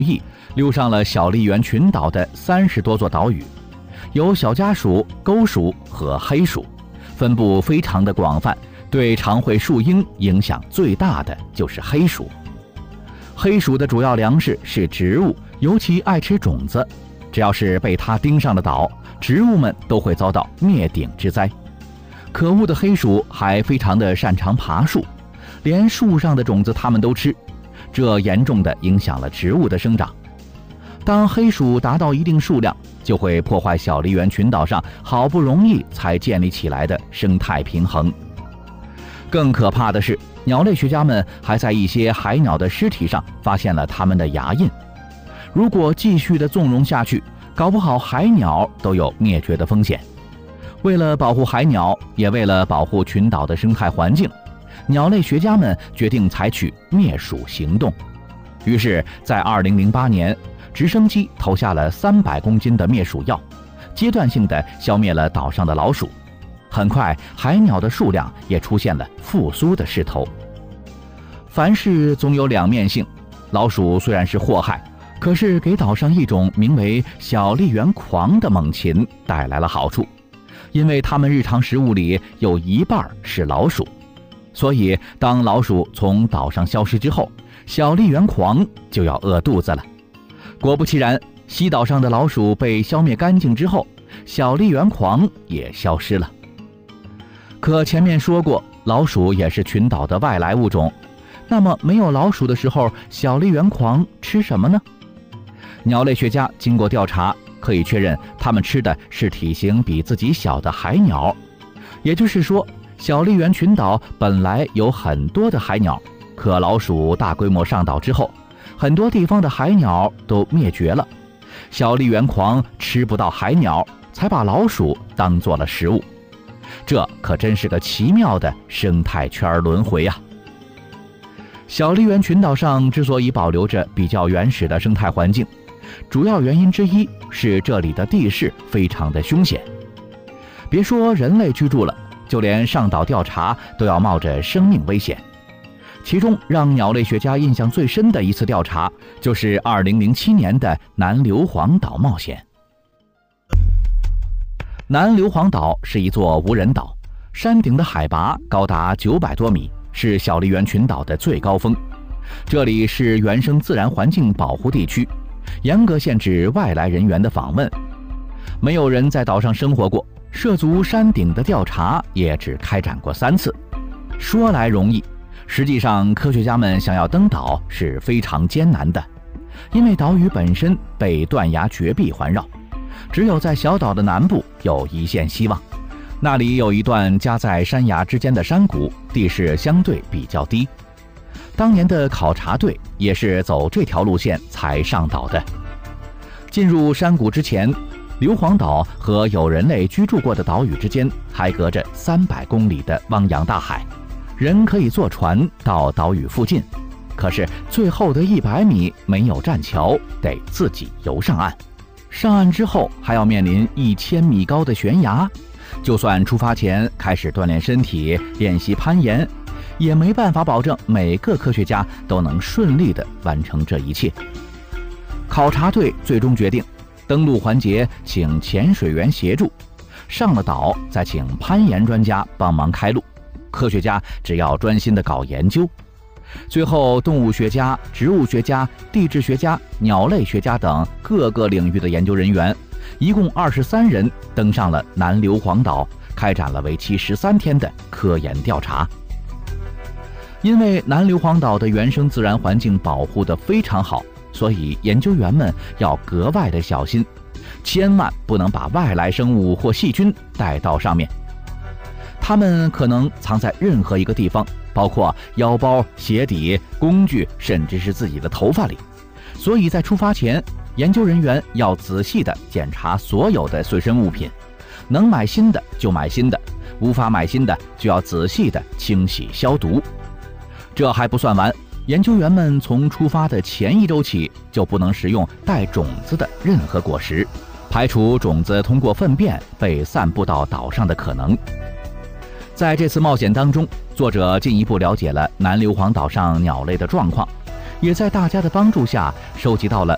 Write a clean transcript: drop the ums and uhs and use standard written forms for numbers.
意溜上了小笠原群岛的30多座岛屿，有小家鼠、沟鼠和黑鼠，分布非常的广泛。对长喙树鹰影响最大的就是黑鼠。黑鼠的主要粮食是植物，尤其爱吃种子。只要是被它盯上的岛，植物们都会遭到灭顶之灾。可恶的黑鼠还非常的擅长爬树，连树上的种子它们都吃，这严重的影响了植物的生长。当黑鼠达到一定数量，就会破坏小笠原群岛上好不容易才建立起来的生态平衡。更可怕的是，鸟类学家们还在一些海鸟的尸体上发现了它们的牙印。如果继续的纵容下去，搞不好海鸟都有灭绝的风险。为了保护海鸟，也为了保护群岛的生态环境，鸟类学家们决定采取灭鼠行动。于是，在2008年，直升机投下了300公斤的灭鼠药，阶段性地消灭了岛上的老鼠。很快，海鸟的数量也出现了复苏的势头。凡事总有两面性，老鼠虽然是祸害，可是给岛上一种名为小笠原狂的猛禽带来了好处，因为它们日常食物里有一半是老鼠。所以当老鼠从岛上消失之后，小笠原狂就要饿肚子了。果不其然，西岛上的老鼠被消灭干净之后，小笠原狂也消失了。可前面说过，老鼠也是群岛的外来物种，那么没有老鼠的时候，小笠原狂吃什么呢？鸟类学家经过调查，可以确认它们吃的是体型比自己小的海鸟。也就是说，小笠原群岛本来有很多的海鸟，可老鼠大规模上岛之后，很多地方的海鸟都灭绝了。小笠原狂吃不到海鸟，才把老鼠当做了食物。这可真是个奇妙的生态圈轮回啊！小笠原群岛上之所以保留着比较原始的生态环境，主要原因之一是这里的地势非常的凶险。别说人类居住了，就连上岛调查都要冒着生命危险。其中让鸟类学家印象最深的一次调查，就是2007年的南硫磺岛冒险。南硫磺岛是一座无人岛，山顶的海拔高达900多米，是小笠原群岛的最高峰。这里是原生自然环境保护地区，严格限制外来人员的访问。没有人在岛上生活过，涉足山顶的调查也只开展过3次。说来容易，实际上科学家们想要登岛是非常艰难的，因为岛屿本身被断崖绝壁环绕。只有在小岛的南部有一线希望，那里有一段夹在山崖之间的山谷，地势相对比较低。当年的考察队也是走这条路线才上岛的。进入山谷之前，硫磺岛和有人类居住过的岛屿之间还隔着300公里的汪洋大海，人可以坐船到岛屿附近，可是最后的100米没有栈桥，得自己游上岸。上岸之后还要面临1000米高的悬崖，就算出发前开始锻炼身体，练习攀岩，也没办法保证每个科学家都能顺利地完成这一切。考察队最终决定，登陆环节请潜水员协助，上了岛再请攀岩专家帮忙开路，科学家只要专心地搞研究。最后，动物学家、植物学家、地质学家、鸟类学家等各个领域的研究人员，一共23人登上了南硫磺岛，开展了为期13天的科研调查。因为南硫磺岛的原生自然环境保护得非常好，所以研究员们要格外的小心，千万不能把外来生物或细菌带到上面。它们可能藏在任何一个地方，包括腰包、鞋底、工具，甚至是自己的头发里。所以在出发前，研究人员要仔细地检查所有的随身物品，能买新的就买新的，无法买新的就要仔细地清洗消毒。这还不算完，研究员们从出发的前1周起就不能食用带种子的任何果实，排除种子通过粪便被散布到岛上的可能。在这次冒险当中，作者进一步了解了南硫磺岛上鸟类的状况，也在大家的帮助下收集到了